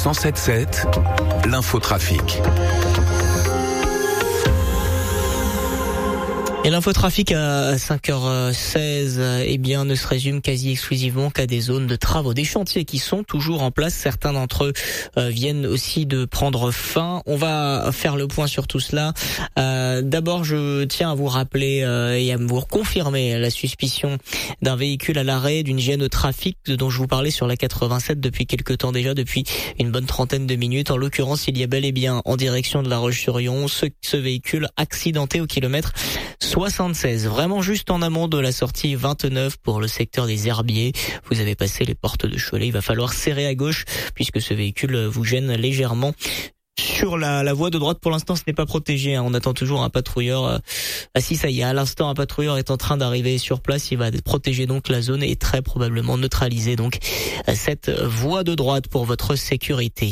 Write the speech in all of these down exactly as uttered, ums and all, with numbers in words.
cent sept sept, l'infotrafic. Et l'infotrafic à cinq heures seize, eh bien, ne se résume quasi exclusivement qu'à des zones de travaux, des chantiers qui sont toujours en place. Certains d'entre eux euh, viennent aussi de prendre fin. On va faire le point sur tout cela. Euh, d'abord, je tiens à vous rappeler euh, et à vous confirmer la suspicion d'un véhicule à l'arrêt, d'une gêne au trafic dont je vous parlais sur la quatre-vingt-sept depuis quelque temps déjà, depuis une bonne trentaine de minutes. En l'occurrence, il y a bel et bien en direction de La Roche-sur-Yon ce, ce véhicule accidenté au kilomètre soixante-seize, vraiment juste en amont de la sortie vingt-neuf pour le secteur des Herbiers. Vous avez passé les portes de Cholet, il va falloir serrer à gauche puisque ce véhicule vous gêne légèrement. Sur la, la voie de droite, pour l'instant, ce n'est pas protégé. Hein. On attend toujours un patrouilleur. Ah si, ça y est, à l'instant, un patrouilleur est en train d'arriver sur place. Il va protéger donc la zone et très probablement neutraliser donc cette voie de droite pour votre sécurité.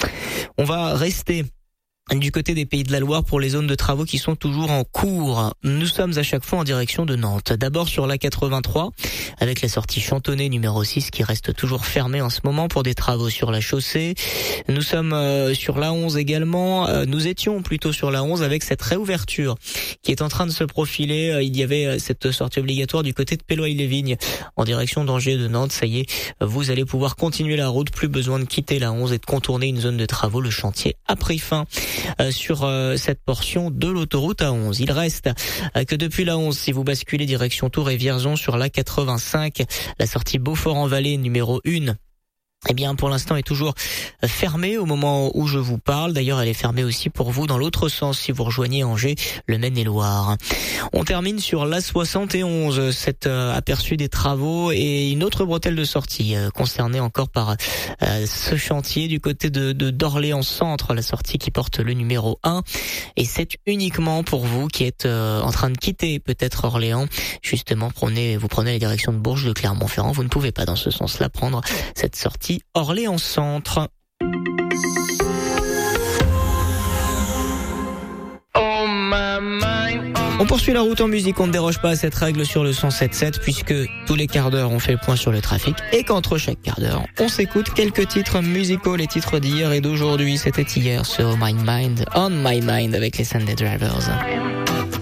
On va rester du côté des Pays de la Loire pour les zones de travaux qui sont toujours en cours. Nous sommes à chaque fois en direction de Nantes. D'abord sur la quatre-vingt-trois avec la sortie Chantonnay numéro six qui reste toujours fermée en ce moment pour des travaux sur la chaussée. Nous sommes euh, sur la onze également. Euh, nous étions plutôt sur la onze avec cette réouverture qui est en train de se profiler. Euh, il y avait euh, cette sortie obligatoire du côté de Péloy-les-Vignes en direction d'Angers de Nantes. Ça y est, vous allez pouvoir continuer la route. Plus besoin de quitter la onze et de contourner une zone de travaux. Le chantier a pris fin. Euh, sur euh, cette portion de l'autoroute A onze. Il reste euh, que depuis la onze, si vous basculez direction Tours et Vierzon sur la quatre-vingt-cinq, la sortie Beaufort-en-Vallée numéro un, eh bien, pour l'instant, est toujours fermée au moment où je vous parle. D'ailleurs, elle est fermée aussi pour vous dans l'autre sens si vous rejoignez Angers, le Maine-et-Loire. On termine sur l'A soixante et onze, cet euh, aperçu des travaux et une autre bretelle de sortie euh, concernée encore par euh, ce chantier du côté de, de d'Orléans Centre, la sortie qui porte le numéro un. Et c'est uniquement pour vous qui êtes euh, en train de quitter peut-être Orléans. Justement, prenez, vous prenez la direction de Bourges, de Clermont-Ferrand. Vous ne pouvez pas dans ce sens-là prendre cette sortie Orléans Centre. On poursuit la route en musique, on ne déroge pas à cette règle sur le cent sept sept puisque tous les quarts d'heure on fait le point sur le trafic et qu'entre chaque quart d'heure on s'écoute quelques titres musicaux, les titres d'hier et d'aujourd'hui. C'était hier sur My Mind, On My Mind avec les Sunday Drivers.